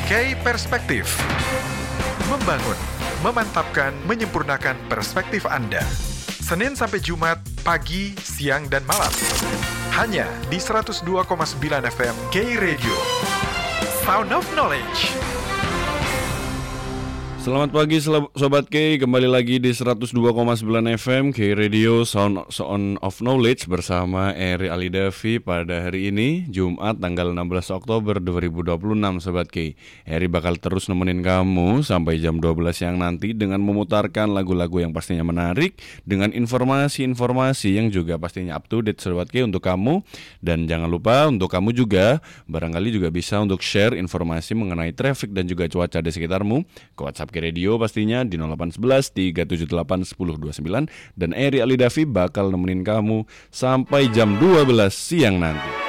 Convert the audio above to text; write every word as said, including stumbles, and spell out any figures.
K Perspektif. Membangun, memantapkan, menyempurnakan perspektif Anda. Senin sampai Jumat, pagi, siang, dan malam. Hanya di seratus dua koma sembilan F M K Radio. Sound of Knowledge. Selamat pagi Sobat K, kembali lagi di seratus dua koma sembilan F M K Radio Sound, Sound of Knowledge bersama Eri Alidavi pada hari ini Jumat tanggal enam belas Oktober dua ribu dua puluh enam Sobat K. Eri bakal terus nemenin kamu sampai jam dua belas siang nanti dengan memutarkan lagu-lagu yang pastinya menarik, dengan informasi-informasi yang juga pastinya up to date Sobat K untuk kamu. Dan jangan lupa untuk kamu juga barangkali juga bisa untuk share informasi mengenai traffic dan juga cuaca di sekitarmu ke WhatsApp K Radio pastinya di nol delapan satu satu tiga tujuh delapan satu nol dua sembilan. Dan Eri Alidavi bakal nemenin kamu sampai jam dua belas siang nanti.